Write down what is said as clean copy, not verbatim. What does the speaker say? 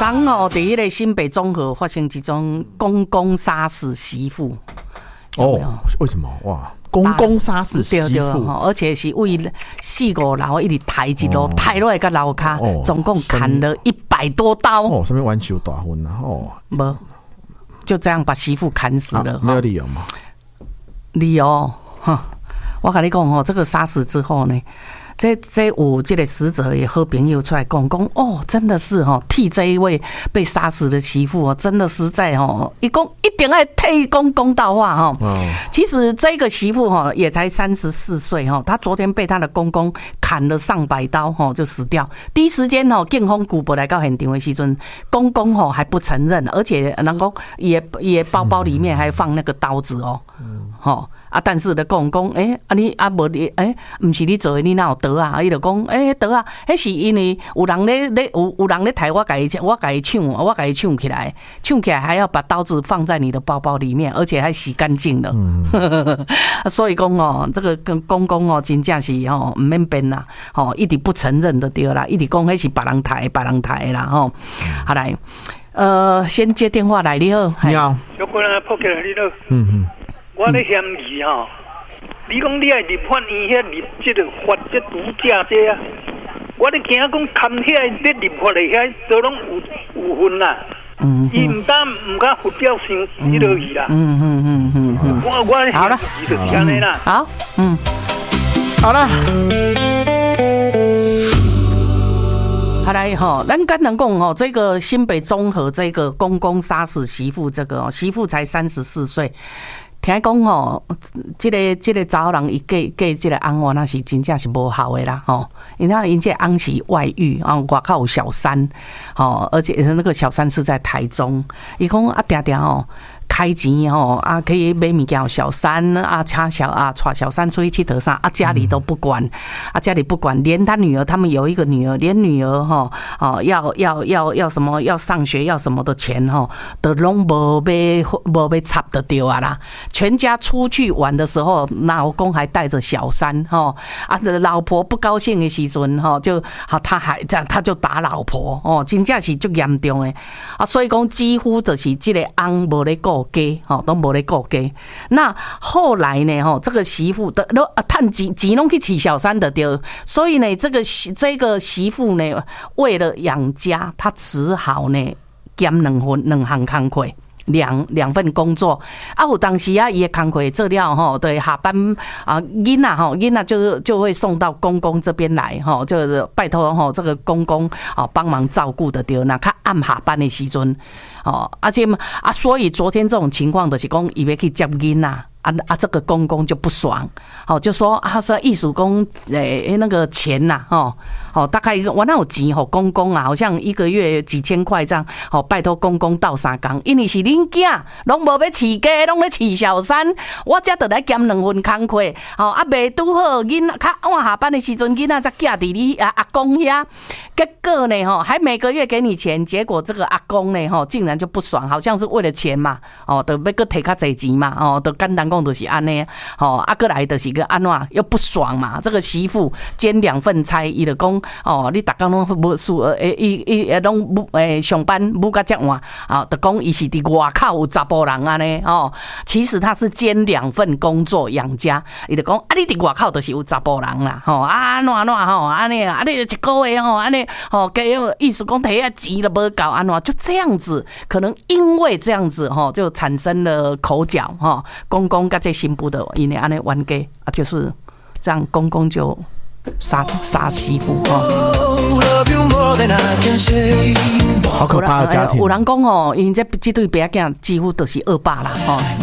昨哦，在迄个新北中和发生一宗公公杀死媳妇。 哦，为什么？哇！公公杀死媳妇， 而且是为4-5楼一直抬一路，抬落来个楼骹，总共砍了100多刀。 哦，什么冤仇大婚啊？哦， 没，就这样把媳妇砍死了。 没有理由吗？ 理由，我跟你讲哦，这个杀死之后呢？这有这个死者也好朋友出来讲哦，真的是替这一位被杀死的媳妇真的实在一定要替公道话其实这个媳妇也才34岁她昨天被她的公公砍了上百刀就死掉。第一时间警方举报来到现场的时阵，公公还不承认，而且能够也包包里面还放那个刀子但是咧讲你不是你做的，你哪有得啊？伊就讲得啊，迄是因为有人咧抬我，我甲伊抢起来还要把刀子放在你的包包里面，而且还洗干净了。所以讲这个跟公公真正是唔免辩啦，一直不承认的对啦，一直讲迄是别人抬啦好来，先接电话来，你好， 你好， 小姑娘扑起来，你好，我咧嫌疑你讲你爱入法院遐入这个发这毒驾这啊，我咧惊讲砍遐咧入法的遐都拢有份啦，伊唔敢发表伤迄落去啦，我好了， 就是安尼啦， 好， 好了。 好来咱刚能讲这个新北中和这个公公杀死媳妇，这个媳妇才34岁。听讲这个查某人伊嫁这个翁那是真正是无效的啦因为这翁是外遇外口有小三而且那个小三是在台中，伊讲定定开钱可以买物件，小三带小三出去佚佗啥家里都不管家里不管，连他女儿，他们有一个女儿，连女儿要什么要上学要什么的钱都拢无要插得掉啦。全家出去玩的时候，老公还带着小三老婆不高兴的时阵就他就打老婆真正是足严重的所以讲几乎就是这个翁无咧顾家都无咧顾家。那后来呢这个媳妇的赚钱拢去娶小三的对，所以呢这个媳妇呢为了养家，她只好呢兼两项工课。两份工作有当时伊的工课做了对下班囡仔就会送到公公这边来就是拜托这个公公帮忙照顾的对，那较暗下班的时阵而且所以昨天这种情况就是讲伊要去接囡仔这个公公就不爽就说说意思讲那个钱呐大概我哪有钱公公好像一个月几千块这样拜托公公斗3工，因为是恁囝拢无要饲家，拢要饲小三，我才得来兼2份工课未拄好囡仔较晚下班的时阵，囡仔才寄伫你阿公遐，结果呢还每个月给你钱，结果这个阿公呢竟然就不爽，好像是为了钱嘛就要搁摕较侪钱嘛就简单讲就是安尼过来就是个安怎又不爽嘛，这个媳妇兼2份差，伊就讲你逐工拢无事伊拢上班母甲遮晚就讲伊是伫外口有查甫人安尼其实他是兼2份工作养家，伊就讲你伫外口就是有查甫人啦安怎安尼你一个月安尼给意思讲摕遐钱都无够安怎，就这样子，可能因为这样子就产生了口角公公跟这新妇的因为安尼冤家就是这样，公公就杀媳妇好可怕的家庭。 有人讲因这对爸囝几乎都是恶霸啦